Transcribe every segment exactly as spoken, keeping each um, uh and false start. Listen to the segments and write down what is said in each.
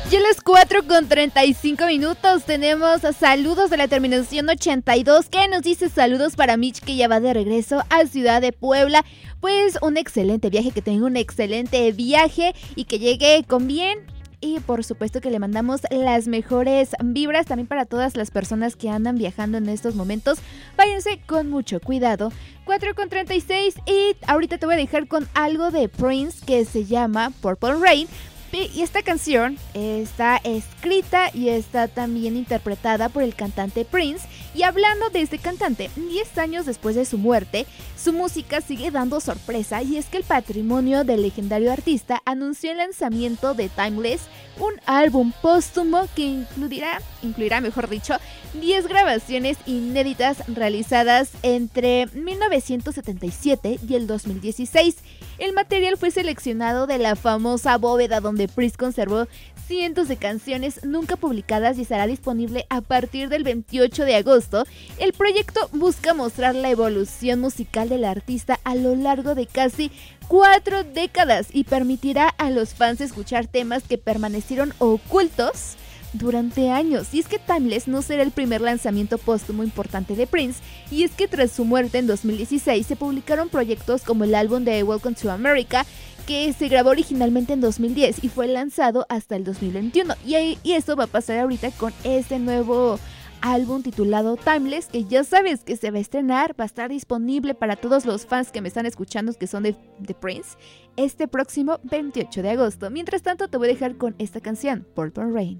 Y a las cuatro con treinta y cinco minutos tenemos saludos de la terminación ochenta y dos que nos dice saludos para Mitch, que ya va de regreso a Ciudad de Puebla. Pues un excelente viaje, que tenga un excelente viaje y que llegue con bien. Y por supuesto que le mandamos las mejores vibras también para todas las personas que andan viajando en estos momentos. Váyanse con mucho cuidado. cuatro con treinta y seis y ahorita te voy a dejar con algo de Prince que se llama Purple Rain. Y esta canción está escrita y está también interpretada por el cantante Prince. Y hablando de este cantante, diez años después de su muerte, su música sigue dando sorpresa, y es que el patrimonio del legendario artista anunció el lanzamiento de Timeless, un álbum póstumo que incluirá, incluirá, mejor dicho, diez grabaciones inéditas realizadas entre mil novecientos setenta y siete y el dos mil dieciséis. El material fue seleccionado de la famosa bóveda donde Prince conservó cientos de canciones nunca publicadas y estará disponible a partir del veintiocho de agosto. El proyecto busca mostrar la evolución musical del artista a lo largo de casi cuatro décadas y permitirá a los fans escuchar temas que permanecieron ocultos durante años. Y es que Timeless no será el primer lanzamiento póstumo importante de Prince, y es que tras su muerte en dos mil dieciséis se publicaron proyectos como el álbum de Welcome to America, que se grabó originalmente en dos mil diez y fue lanzado hasta el dos mil veintiuno, y, y eso va a pasar ahorita con este nuevo álbum titulado Timeless, que ya sabes que se va a estrenar, va a estar disponible para todos los fans que me están escuchando que son de, de Prince este próximo veintiocho de agosto. Mientras tanto te voy a dejar con esta canción, Purple Rain.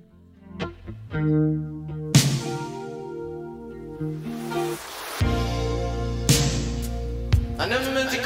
I never meant to